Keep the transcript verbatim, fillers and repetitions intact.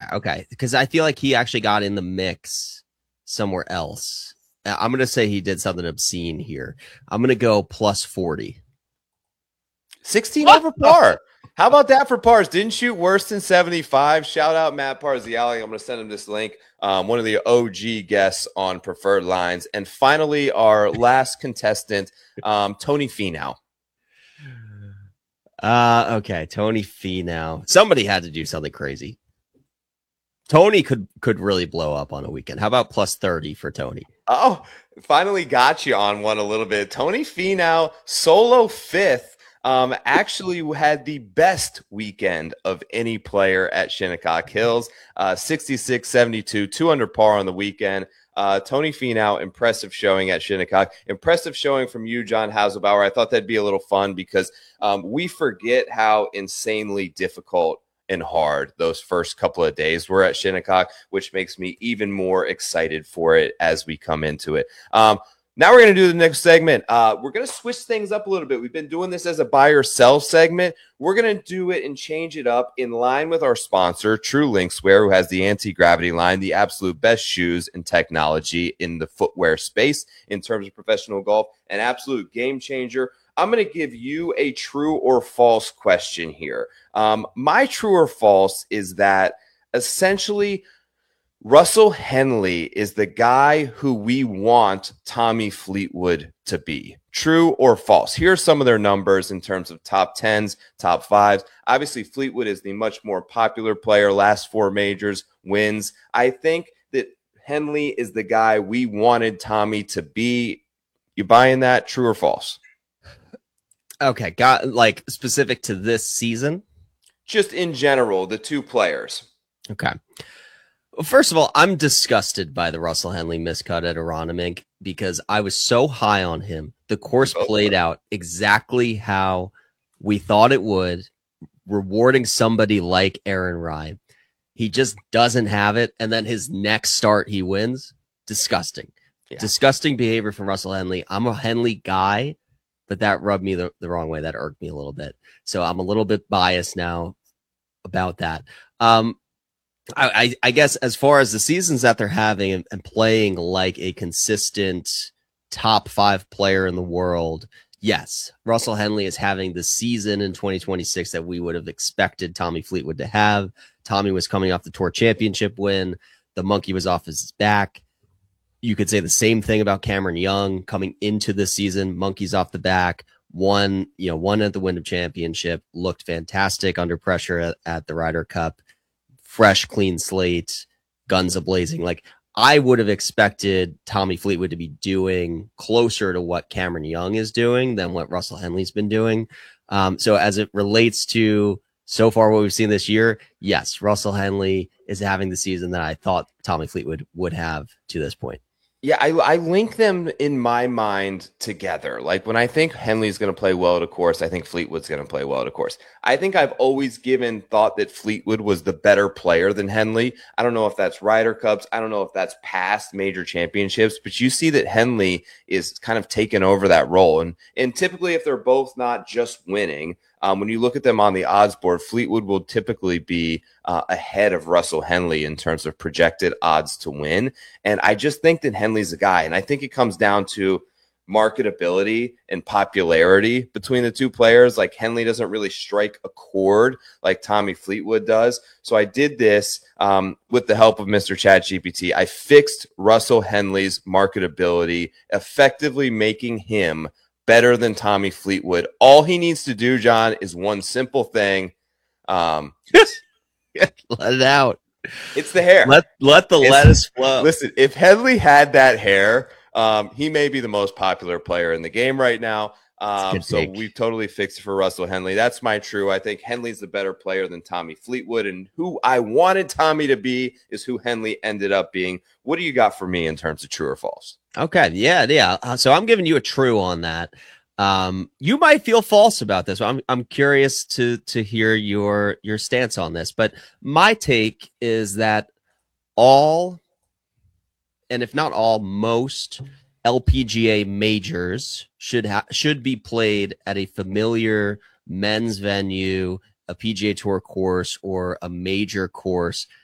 okay. Because I feel like he actually got in the mix somewhere else. I'm going to say he did something obscene here. I'm going to go plus forty. sixteen over par. How about that for pars? Didn't shoot worse than seventy-five. Shout out Matt Parziali. I'm going to send him this link. Um, one of the O G guests on Preferred Lines. And finally, our last contestant, um, Tony Finau. Uh, okay, Tony Finau. Somebody had to do something crazy. Tony could could really blow up on a weekend. How about plus thirty for Tony? Oh, finally got you on one a little bit. Tony Finau, solo fifth, um, actually had the best weekend of any player at Shinnecock Hills. Uh, sixty-six seventy-two, two under par on the weekend. Uh, Tony Finau, impressive showing at Shinnecock. Impressive showing from you, John Hauselbauer. I thought that'd be a little fun because um, we forget how insanely difficult and hard those first couple of days were at Shinnecock, which makes me even more excited for it as we come into it. Um, now we're going to do the next segment. Uh, we're going to switch things up a little bit. We've been doing this as a buy or sell segment. We're going to do it and change it up in line with our sponsor, True Linkswear, who has the anti-gravity line, the absolute best shoes and technology in the footwear space in terms of professional golf, an absolute game changer. I'm going to give you a true or false question here. Um, my true or false is that essentially Russell Henley is the guy who we want Tommy Fleetwood to be. True or false? Here are some of their numbers in terms of top tens, top fives. Obviously, Fleetwood is the much more popular player, last four majors, wins. I think that Henley is the guy we wanted Tommy to be. You buying that? True or false? Okay, got like specific to this season? Just in general, the two players. Okay. Well, first of all, I'm disgusted by the Russell Henley miscut at Aronimink because I was so high on him. The course played out exactly how we thought it would, rewarding somebody like Aaron Rai. He just doesn't have it, and then his next start he wins. Disgusting. Yeah. Disgusting behavior from Russell Henley. I'm a Henley guy, but that rubbed me the, the wrong way. That irked me a little bit. So I'm a little bit biased now about that. Um, I, I, I guess as far as the seasons that they're having and, and playing like a consistent top five player in the world, yes, Russell Henley is having the season in twenty twenty-six that we would have expected Tommy Fleetwood to have. Tommy was coming off the Tour Championship win. The monkey was off his back. You could say the same thing about Cameron Young coming into the season. Monkeys off the back. Won, you know, won at the Wyndham Championship. Looked fantastic under pressure at, at the Ryder Cup. Fresh, clean slate. Guns a-blazing. Like, I would have expected Tommy Fleetwood to be doing closer to what Cameron Young is doing than what Russell Henley's been doing. Um, so as it relates to so far what we've seen this year, yes, Russell Henley is having the season that I thought Tommy Fleetwood would have to this point. Yeah, I, I link them in my mind together. Like when I think Henley's going to play well at a course, I think Fleetwood's going to play well at a course. I think I've always given thought that Fleetwood was the better player than Henley. I don't know if that's Ryder Cups. I don't know if that's past major championships, but you see that Henley is kind of taken over that role. And, and typically if they're both not just winning, Um, when you look at them on the odds board, Fleetwood will typically be uh, ahead of Russell Henley in terms of projected odds to win. And I just think that Henley's a guy. And I think it comes down to marketability and popularity between the two players. Like Henley doesn't really strike a chord like Tommy Fleetwood does. So I did this um, with the help of Mister ChatGPT. I fixed Russell Henley's marketability, effectively making him better than Tommy Fleetwood. All he needs to do, John, is one simple thing. Um, let it out. It's the hair. Let let the it's, lettuce flow. Listen, if Henley had that hair, um, he may be the most popular player in the game right now. Um, so take. We've totally fixed it for Russell Henley. That's my true. I think Henley's the better player than Tommy Fleetwood, and who I wanted Tommy to be is who Henley ended up being. What do you got for me in terms of true or false? Okay, yeah, yeah. Uh, so I'm giving you a true on that. Um, you might feel false about this. I'm I'm curious to to hear your your stance on this. But my take is that all, and if not all, most L P G A majors should ha- should be played at a familiar men's venue, a P G A Tour course, or a major course